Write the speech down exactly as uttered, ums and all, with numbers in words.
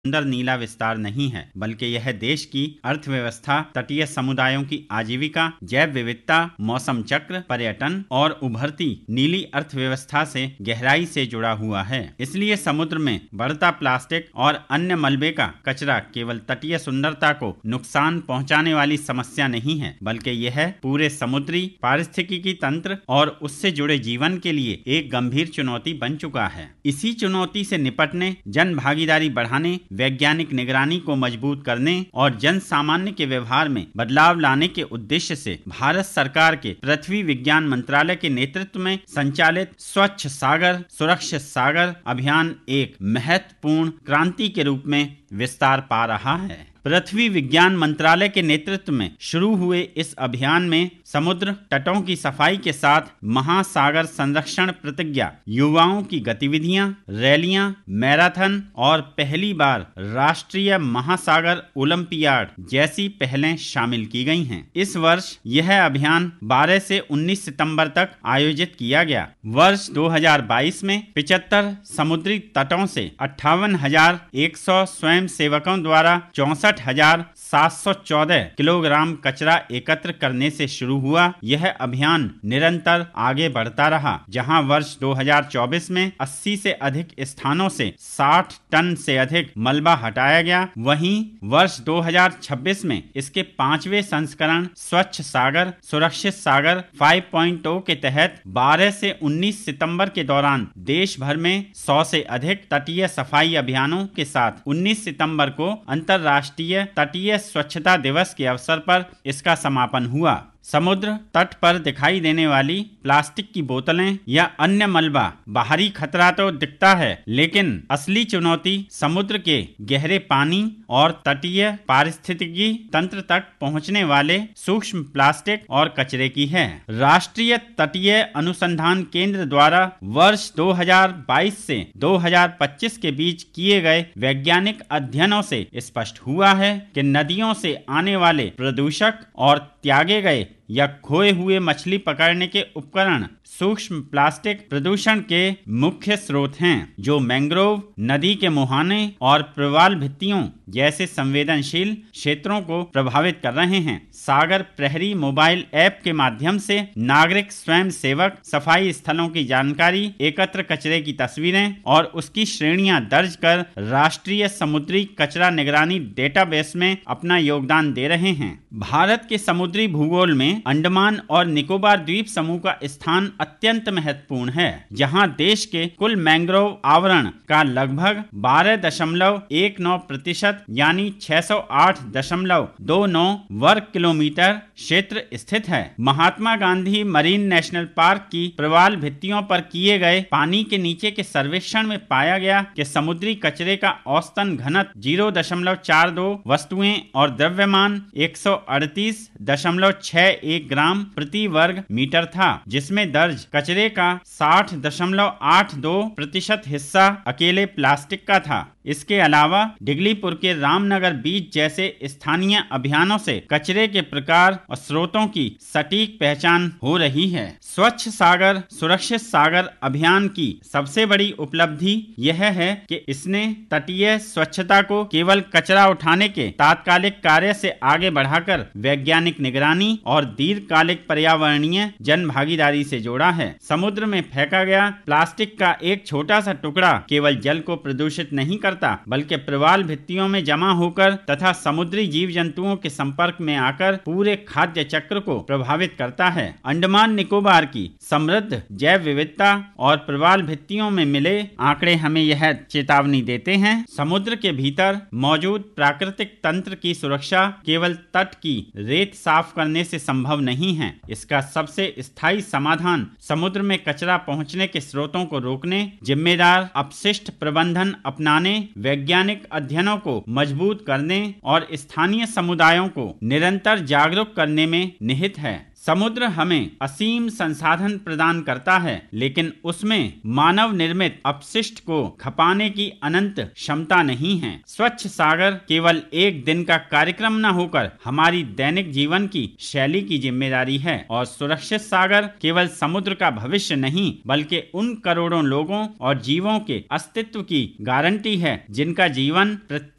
सुंदर नीला विस्तार नहीं है, बल्कि यह देश की अर्थव्यवस्था, तटीय समुदायों की आजीविका, जैव विविधता, मौसम चक्र, पर्यटन और उभरती नीली अर्थव्यवस्था से गहराई से जुड़ा हुआ है। इसलिए समुद्र में बढ़ता प्लास्टिक और अन्य मलबे का कचरा केवल तटीय सुंदरता को नुकसान पहुंचाने वाली समस्या नहीं है, बल्कि यह पूरे समुद्री पारिस्थितिकी तंत्र और उससे जुड़े जीवन के लिए एक गंभीर चुनौती बन चुका है। इसी चुनौती से निपटने, जन भागीदारी बढ़ाने, वैज्ञानिक निगरानी को मजबूत करने और जन सामान्य के व्यवहार में बदलाव लाने के उद्देश्य से भारत सरकार के पृथ्वी विज्ञान मंत्रालय के नेतृत्व में संचालित स्वच्छ सागर सुरक्षित सागर अभियान एक महत्वपूर्ण क्रांति के रूप में विस्तार पा रहा है। पृथ्वी विज्ञान मंत्रालय के नेतृत्व में शुरू हुए इस अभियान में समुद्र तटों की सफाई के साथ महासागर संरक्षण प्रतिज्ञा, युवाओं की गतिविधियां, रैलियां, मैराथन और पहली बार राष्ट्रीय महासागर ओलंपियाड जैसी पहलें शामिल की गई हैं। इस वर्ष यह अभियान बारह से उन्नीस सितंबर तक आयोजित किया गया। वर्ष दो हज़ार बाईस में पिचहत्तर समुद्री तटों से अट्ठावन हजार एक सौ स्वयं सेवकों द्वारा चौसठ हजार सात सौ चौदह किलोग्राम कचरा एकत्र करने से शुरू हुआ यह अभियान निरंतर आगे बढ़ता रहा, जहां वर्ष दो हज़ार चौबीस में अस्सी से अधिक स्थानों से साठ टन से अधिक मलबा हटाया गया। वहीं वर्ष दो हज़ार छब्बीस में इसके पांचवें संस्करण स्वच्छ सागर सुरक्षित सागर पाँच पॉइंट शून्य के तहत बारह से उन्नीस सितंबर के दौरान देश भर में सौ से अधिक तटीय सफाई अभियानों के साथ उन्नीस सितंबर को अंतर्राष्ट्रीय तटीय स्वच्छता दिवस के अवसर पर इसका समापन हुआ। समुद्र तट पर दिखाई देने वाली प्लास्टिक की बोतलें या अन्य मलबा बाहरी खतरा तो दिखता है, लेकिन असली चुनौती समुद्र के गहरे पानी और तटीय पारिस्थितिकी तंत्र तक पहुंचने वाले सूक्ष्म प्लास्टिक और कचरे की है। राष्ट्रीय तटीय अनुसंधान केंद्र द्वारा वर्ष दो हज़ार बाईस से दो हज़ार पच्चीस के बीच किए गए वैज्ञानिक अध्ययनों से स्पष्ट हुआ है कि नदियों से आने वाले प्रदूषक और त्यागे गए या खोए हुए मछली पकड़ने के उपकरण सूक्ष्म प्लास्टिक प्रदूषण के मुख्य स्रोत हैं, जो मैंग्रोव, नदी के मुहाने और प्रवाल भित्तियों जैसे संवेदनशील क्षेत्रों को प्रभावित कर रहे हैं। सागर प्रहरी मोबाइल ऐप के माध्यम से नागरिक स्वयं सेवक सफाई स्थलों की जानकारी, एकत्र कचरे की तस्वीरें और उसकी श्रेणियां दर्ज कर राष्ट्रीय समुद्री कचरा निगरानी डेटाबेस में अपना योगदान दे रहे हैं। भारत के समुद्री भूगोल में अंडमान और निकोबार द्वीप समूह का स्थान अत्यंत महत्वपूर्ण है, जहां देश के कुल मैंग्रोव आवरण का लगभग बारह दशमलव एक नौ प्रतिशत यानी छह सौ आठ दशमलव दो नौ वर्ग किलोमीटर क्षेत्र स्थित है। Mahatma Gandhi marine national park की प्रवाल भित्तियों पर किए गए पानी के नीचे के सर्वेक्षण में पाया गया कि समुद्री कचरे का औसतन घनत्व जीरो दशमलव चार दो वस्तुएं और द्रव्यमान एक सौ अड़तीस दशमलव छह एक ग्राम प्रति वर्ग मीटर था, जिसमें दर्ज कचरे का साठ दशमलव आठ दो प्रतिशत हिस्सा अकेले प्लास्टिक का था। इसके अलावा डिगलीपुर के रामनगर बीच जैसे स्थानीय अभियानों से कचरे के प्रकार और स्रोतों की सटीक पहचान हो रही है। स्वच्छ सागर सुरक्षित सागर अभियान की सबसे बड़ी उपलब्धि यह है कि इसने तटीय स्वच्छता को केवल कचरा उठाने के तात्कालिक कार्य से आगे बढ़ाकर वैज्ञानिक निगरानी और दीर्घकालिक पर्यावरणीय जन भागीदारी से जोड़ा है। समुद्र में फेंका गया प्लास्टिक का एक छोटा सा टुकड़ा केवल जल को प्रदूषित नहीं करता, बल्कि प्रवाल भित्तियों में जमा होकर तथा समुद्री जीव जंतुओं के संपर्क में आकर पूरे खाद्य चक्र को प्रभावित करता है। अंडमान निकोबार की समृद्ध जैव विविधता और प्रवाल भित्तियों में मिले आंकड़े हमें यह चेतावनी देते हैं। समुद्र के भीतर मौजूद प्राकृतिक तंत्र की सुरक्षा केवल तट की रेत साफ करने से संभव नहीं है। इसका सबसे स्थायी समाधान समुद्र में कचरा पहुंचने के स्रोतों को रोकने, जिम्मेदार अपशिष्ट प्रबंधन अपनाने, वैज्ञानिक अध्ययनों को मजबूत करने और स्थानीय समुदायों को निरंतर जागरूक करने में निहित है। समुद्र हमें असीम संसाधन प्रदान करता है, लेकिन उसमें मानव निर्मित अपशिष्ट को खपाने की अनंत क्षमता नहीं है। स्वच्छ सागर केवल एक दिन का कार्यक्रम न होकर हमारी दैनिक जीवन की शैली की जिम्मेदारी है, और सुरक्षित सागर केवल समुद्र का भविष्य नहीं बल्कि उन करोड़ों लोगों और जीवों के अस्तित्व की गारंटी है जिनका जीवन